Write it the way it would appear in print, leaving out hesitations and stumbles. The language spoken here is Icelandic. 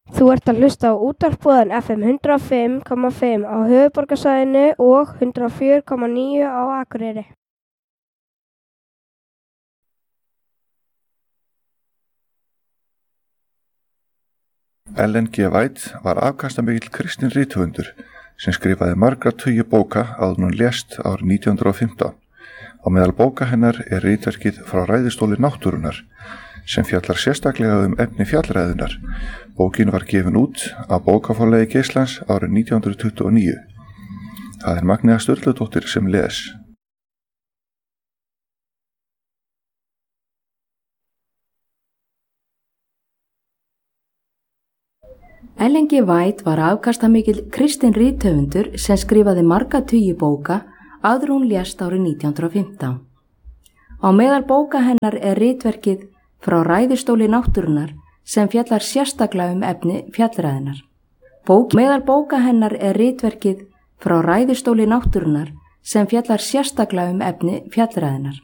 Þú ert að hlusta á útvarpsboðan FM 105,5 á höfuðborgarsvæðinu og 104,9 á Akureyri. Ellen G. White var afkastamikill kristinn rithöfundur sem skrifaði margra tugi bóka áður en hún lést árið 1915. Á meðal bóka hennar er ritverkið Frá ræðustóli náttúrunnar sem fjallar sérstaklega efni fjallræðunnar. Bókin var gefin út af bókaforlagi Geislands árið 1929. Það er Magnea Sturludóttir sem les. Ellen G. White var afkastamikill kristinn rithöfundur sem skrifaði marga tugi bóka áður hún lést árið 1915. Á meðal bóka hennar er ritverkið Frá ræðustóli náttúrunnar sem fjallar sérstaklega efni fjallræðunnar. Meðal bóka hennar er ritverkið Frá ræðustóli náttúrunnar sem fjallar sérstaklega efni fjallræðunnar.